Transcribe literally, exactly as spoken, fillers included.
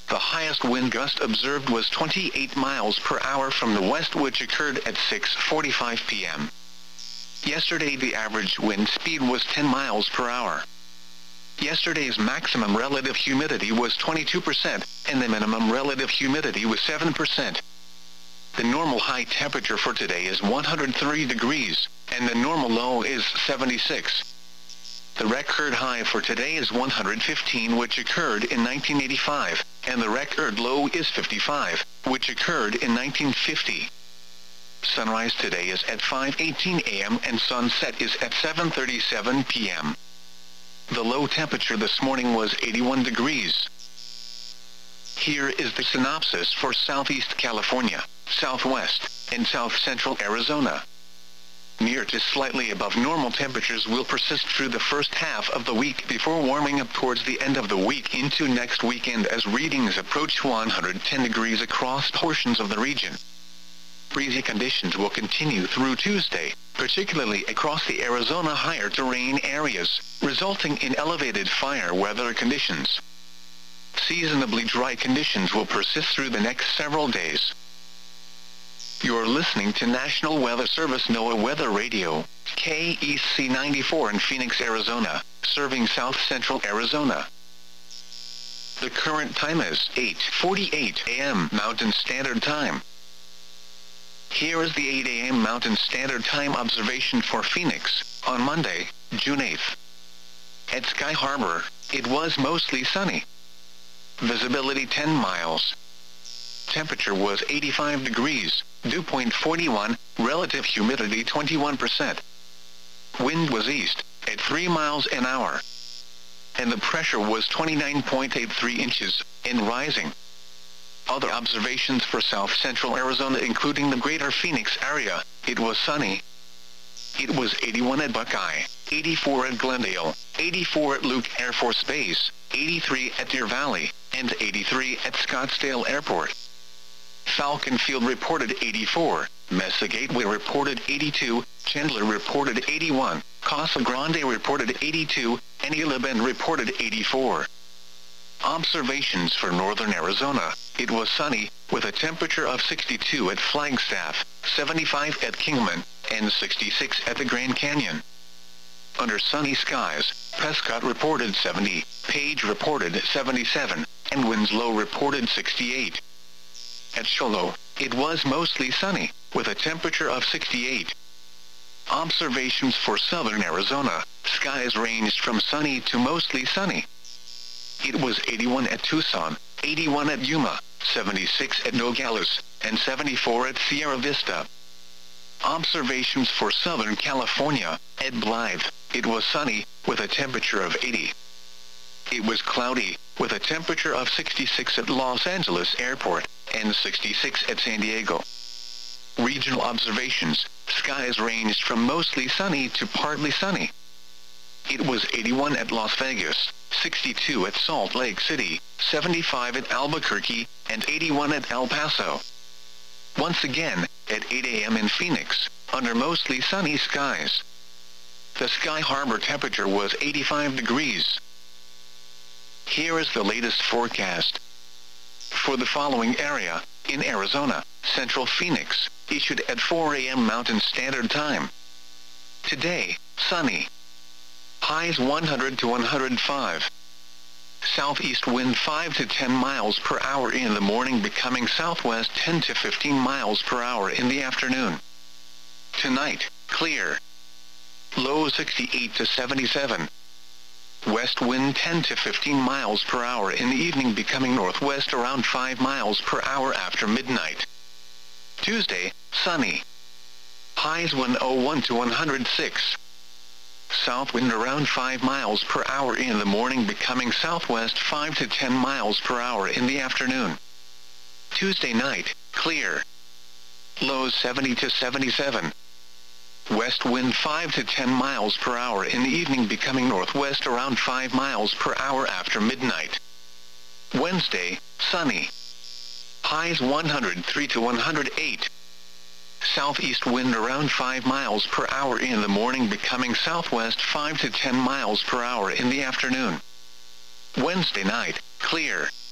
The highest wind gust observed was twenty-eight miles per hour from the west, which occurred at six forty-five p m Yesterday the average wind speed was ten miles per hour. Yesterday's maximum relative humidity was twenty-two percent, and the minimum relative humidity was seven percent. The normal high temperature for today is one hundred three degrees, and the normal low is seventy-six. The record high for today is one hundred fifteen, which occurred in nineteen eighty-five, and the record low is fifty-five, which occurred in nineteen fifty. Sunrise today is at five eighteen a m and sunset is at seven thirty-seven p m The low temperature this morning was eighty-one degrees. Here is the synopsis for Southeast California, Southwest, and South Central Arizona. Near to slightly above normal temperatures will persist through the first half of the week before warming up towards the end of the week into next weekend as readings approach one hundred ten degrees across portions of the region. Breezy conditions will continue through Tuesday, particularly across the Arizona higher terrain areas, resulting in elevated fire weather conditions. Seasonably dry conditions will persist through the next several days. You're listening to National Weather Service NOAA Weather Radio, K E C ninety-four in Phoenix, Arizona, serving South Central Arizona. The current time is eight forty-eight a m Mountain Standard Time. Here is the eight a m Mountain Standard Time observation for Phoenix, on Monday, June eighth. At Sky Harbor, it was mostly sunny. Visibility ten miles. Temperature was eighty-five degrees, dew point forty-one, relative humidity twenty-one percent. Wind was east, at three miles an hour. And the pressure was twenty-nine point eight three inches, and rising. Other observations for South Central Arizona including the greater Phoenix area, it was sunny. It was eighty-one at Buckeye, eighty-four at Glendale, eighty-four at Luke Air Force Base, eighty-three at Deer Valley, and eighty-three at Scottsdale Airport. Falcon Field reported eighty-four, Mesa Gateway reported eighty-two, Chandler reported eighty-one, Casa Grande reported eighty-two, and Isla Bend reported eighty-four. Observations for northern Arizona, it was sunny, with a temperature of sixty-two at Flagstaff, seventy-five at Kingman, and sixty-six at the Grand Canyon. Under sunny skies, Prescott reported seventy, Page reported seventy-seven, and Winslow reported sixty-eight. At Shoalo, it was mostly sunny, with a temperature of sixty-eight. Observations for southern Arizona, skies ranged from sunny to mostly sunny. It was eighty-one at Tucson, eighty-one at Yuma, seventy-six at Nogales, and seventy-four at Sierra Vista. Observations for Southern California, at Blythe, it was sunny, with a temperature of eighty. It was cloudy, with a temperature of sixty-six at Los Angeles Airport, and sixty-six at San Diego. Regional observations, skies ranged from mostly sunny to partly sunny. It was eighty-one at Las Vegas, sixty-two at Salt Lake City, seventy-five at Albuquerque, and eighty-one at El Paso. Once again, at eight a m in Phoenix, under mostly sunny skies. The Sky Harbor temperature was eighty-five degrees. Here is the latest forecast. For the following area, in Arizona, Central Phoenix, issued at four a m Mountain Standard Time. Today, sunny. Highs one hundred to one hundred five. Southeast wind five to ten miles per hour in the morning, becoming southwest ten to fifteen miles per hour in the afternoon. Tonight, clear. Low sixty-eight to seventy-seven. West wind ten to fifteen miles per hour in the evening, becoming northwest around five miles per hour after midnight. Tuesday, sunny. Highs one oh one to one hundred six. South wind around five miles per hour in the morning, becoming southwest five to ten miles per hour in the afternoon. Tuesday night, clear. Lows seventy to seventy-seven. West wind five to ten miles per hour in the evening, becoming northwest around five miles per hour after midnight. Wednesday, sunny. Highs one hundred three to one hundred eight. Southeast wind around five miles per hour in the morning, becoming southwest five to ten miles per hour in the afternoon. Wednesday night, clear.